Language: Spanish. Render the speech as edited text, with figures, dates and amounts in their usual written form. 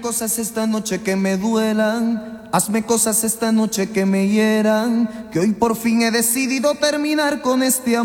cosas esta noche que me duelan, hazme cosas esta noche que me hieran, que hoy por fin he decidido terminar con este amor.